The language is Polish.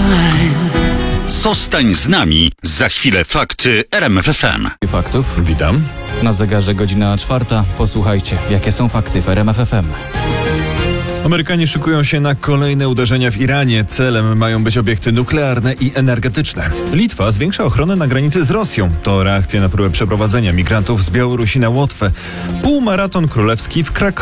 Zostań z nami. Za chwilę fakty RMF FM. Faktów. Witam. Na zegarze godzina 4. Posłuchajcie, jakie są fakty w RMF FM. Amerykanie szykują się na kolejne uderzenia w Iranie. Celem mają być obiekty nuklearne i energetyczne. Litwa zwiększa ochronę na granicy z Rosją. To reakcja na próbę przeprowadzenia migrantów z Białorusi na Łotwę. Półmaraton królewski w Krakowie.